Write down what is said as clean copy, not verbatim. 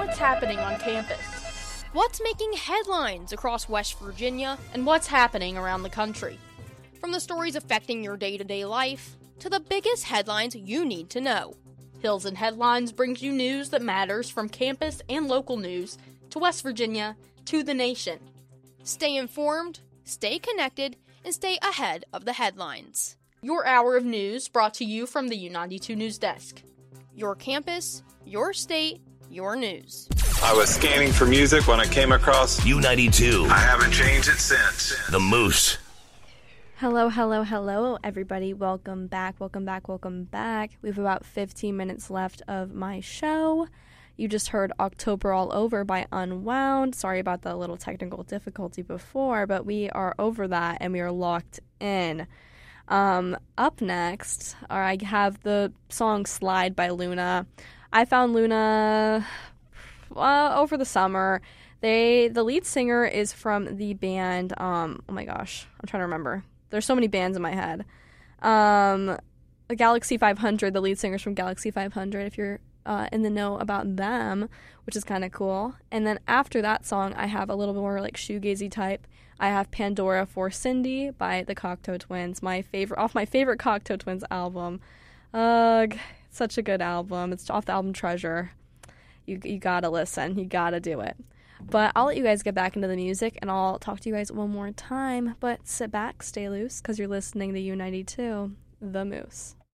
what's happening on campus. What's making headlines across West Virginia, and what's happening around the country. From the stories affecting your day-to-day life, to the biggest headlines you need to know. Hills and Headlines brings you news that matters from campus and local news to West Virginia to the nation. Stay informed, stay connected, and stay ahead of the headlines. Your hour of news brought to you from the U92 News Desk. Your campus, your state, your news. I was scanning for music when I came across U92. I haven't changed it since. The Moose. Hello, everybody. Welcome back. We have about 15 minutes left of my show. You just heard October All Over by Unwound. Sorry about the little technical difficulty before, but we are over that and we are locked in. Up next, I have the song Slide by Luna. I found Luna over the summer. The lead singer is from the band, oh my gosh, I'm trying to remember. There's so many bands in my head. Galaxy 500, the lead singer's from Galaxy 500, if you're in the know about them, which is kind of cool. And then after that song, I have a little more like shoegazy type. I have Pandora for Cindy by the Cocteau Twins, off my favorite Cocteau Twins album. Such a good album. It's off the album Treasure. You gotta listen. You gotta do it. But I'll let you guys get back into the music, and I'll talk to you guys one more time. But sit back, stay loose, because you're listening to U92, The Moose.